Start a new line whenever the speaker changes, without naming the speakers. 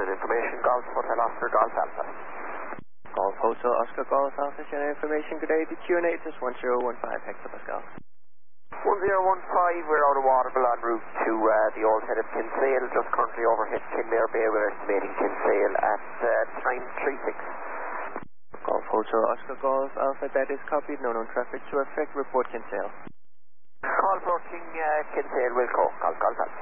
information. Golf Hotel Oscar Golf Alpha.
Golf Hotel Oscar Golf Alpha, sharing information. Good day, the QNA is 1015 hectopascal.
1015, we're out of Waterville en route to the old head of Kinsale, just currently overhead Kinmare Bay. We're estimating Kinsale at time 36.
Golf Hotel Oscar Golf Alpha, that is copied. No known traffic to affect. Report Kinsale.
Call approaching Kinsale, Wilco. Golf Alpha.